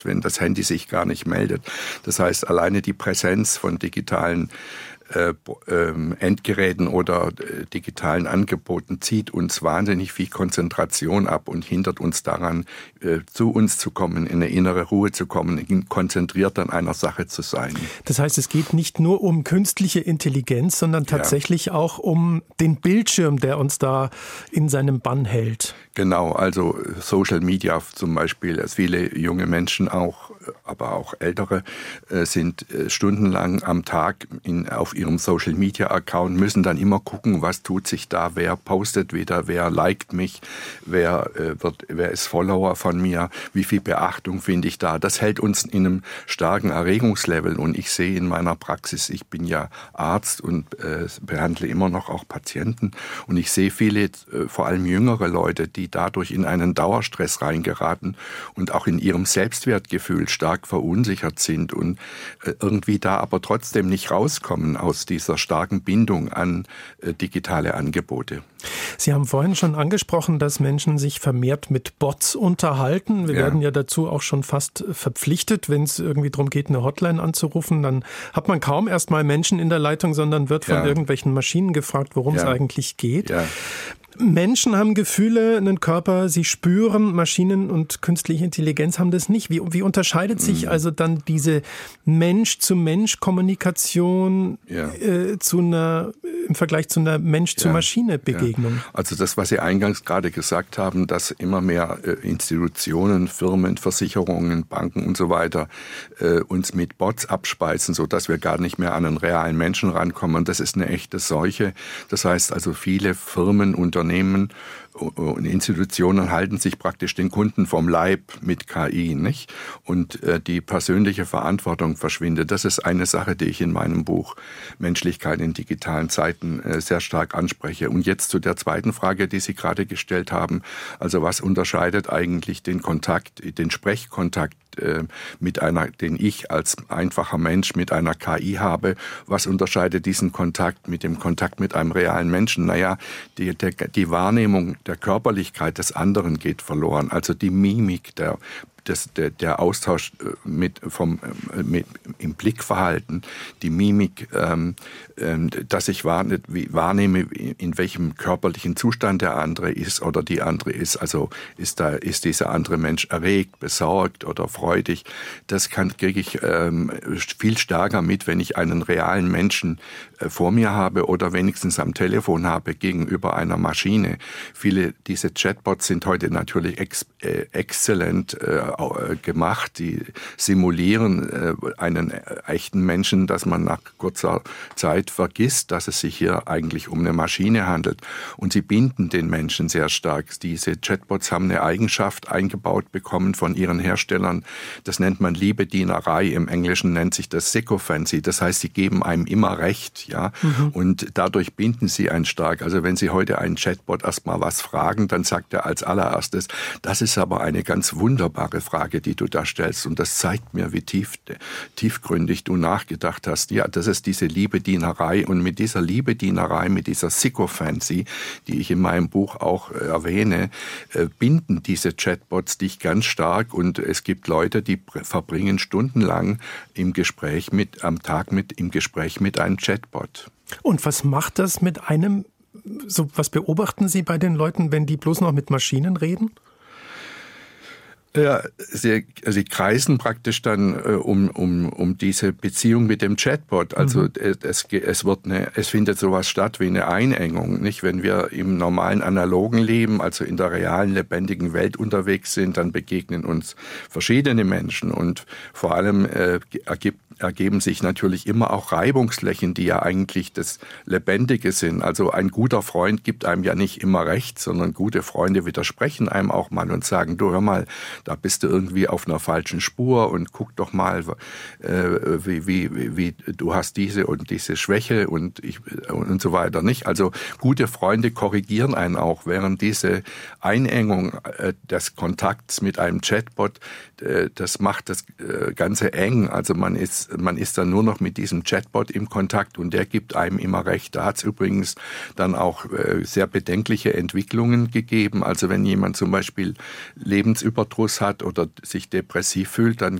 wenn das Handy sich gar nicht meldet. Das heißt, alleine die Präsenz von digitalen Endgeräten oder digitalen Angeboten zieht uns wahnsinnig viel Konzentration ab und hindert uns daran, zu uns zu kommen, in eine innere Ruhe zu kommen, konzentriert an einer Sache zu sein. Das heißt, es geht nicht nur um künstliche Intelligenz, sondern tatsächlich auch um den Bildschirm, der uns da in seinem Bann hält. Genau, also Social Media zum Beispiel, viele junge Menschen auch, aber auch ältere, sind stundenlang am Tag auf ihrem Social Media Account, müssen dann immer gucken, was tut sich da, wer postet wieder, wer liked mich, wer ist Follower von mir, wie viel Beachtung finde ich da. Das hält uns in einem starken Erregungslevel und ich sehe in meiner Praxis, ich bin ja Arzt und behandle immer noch auch Patienten und ich sehe viele, vor allem jüngere Leute, die dadurch in einen Dauerstress reingeraten und auch in ihrem Selbstwertgefühl stark verunsichert sind und irgendwie da aber trotzdem nicht rauskommen aus dieser starken Bindung an digitale Angebote. Sie haben vorhin schon angesprochen, dass Menschen sich vermehrt mit Bots unterhalten. Wir werden ja dazu auch schon fast verpflichtet, wenn es irgendwie darum geht, eine Hotline anzurufen. Dann hat man kaum erst mal Menschen in der Leitung, sondern wird von irgendwelchen Maschinen gefragt, worum es eigentlich geht. Ja. Menschen haben Gefühle, einen Körper, sie spüren, Maschinen und künstliche Intelligenz haben das nicht. Wie unterscheidet sich also dann diese Mensch-zu-Mensch-Kommunikation im Vergleich zu einer Mensch-zu-Maschine-Begegnung? Ja. Also das, was Sie eingangs gerade gesagt haben, dass immer mehr Institutionen, Firmen, Versicherungen, Banken und so weiter uns mit Bots abspeisen, sodass wir gar nicht mehr an einen realen Menschen rankommen. Das ist eine echte Seuche. Das heißt also, viele Firmen, Unternehmen und Institutionen halten sich praktisch den Kunden vom Leib mit KI, nicht? Und die persönliche Verantwortung verschwindet. Das ist eine Sache, die ich in meinem Buch Menschlichkeit in digitalen Zeiten sehr stark anspreche. Und jetzt zu der zweiten Frage, die Sie gerade gestellt haben. Also was unterscheidet eigentlich den Sprechkontakt den ich als einfacher Mensch mit einer KI habe? Was unterscheidet diesen Kontakt mit dem Kontakt mit einem realen Menschen? Naja, die Wahrnehmung der Körperlichkeit des anderen geht verloren. Also die Mimik, der Austausch im Blickverhalten, die Mimik, dass ich wahrnehme, in welchem körperlichen Zustand der andere ist oder die andere ist. Also ist dieser andere Mensch erregt, besorgt oder freudig. Das kriege ich viel stärker mit, wenn ich einen realen Menschen vor mir habe oder wenigstens am Telefon habe gegenüber einer Maschine. Viele dieser Chatbots sind heute natürlich exzellent gemacht, die simulieren einen echten Menschen, dass man nach kurzer Zeit vergisst, dass es sich hier eigentlich um eine Maschine handelt. Und sie binden den Menschen sehr stark. Diese Chatbots haben eine Eigenschaft eingebaut bekommen von ihren Herstellern. Das nennt man Liebedienerei. Im Englischen nennt sich das Sycophancy. Das heißt, sie geben einem immer recht, ja. Und dadurch binden sie einen stark. Also wenn Sie heute einen Chatbot erstmal was fragen, dann sagt er als allererstes, das ist aber eine ganz wunderbare Frage, die du da stellst. Und das zeigt mir, wie tiefgründig du nachgedacht hast. Ja, das ist diese Liebedienerei. Und mit dieser Liebedienerei, mit dieser Sycophancy, die ich in meinem Buch auch erwähne, binden diese Chatbots dich ganz stark. Und es gibt Leute, die verbringen stundenlang im Gespräch mit einem Chatbot. Und was macht das mit einem? Was beobachten Sie bei den Leuten, wenn die bloß noch mit Maschinen reden? Ja, sie kreisen praktisch dann um diese Beziehung mit dem Chatbot. Also es findet sowas statt wie eine Einengung, nicht? Wenn wir im normalen analogen Leben, also in der realen lebendigen Welt unterwegs sind, dann begegnen uns verschiedene Menschen und vor allem ergeben sich natürlich immer auch Reibungsflächen, die ja eigentlich das Lebendige sind. Also ein guter Freund gibt einem ja nicht immer recht, sondern gute Freunde widersprechen einem auch mal und sagen, du hör mal, da bist du irgendwie auf einer falschen Spur und guck doch mal, wie du hast diese und diese Schwäche und so weiter, nicht? Also gute Freunde korrigieren einen auch, während diese Einengung des Kontakts mit einem Chatbot, das macht das Ganze eng. Also man ist man ist dann nur noch mit diesem Chatbot im Kontakt und der gibt einem immer recht. Da hat es übrigens dann auch sehr bedenkliche Entwicklungen gegeben. Also wenn jemand zum Beispiel Lebensüberdruss hat oder sich depressiv fühlt, dann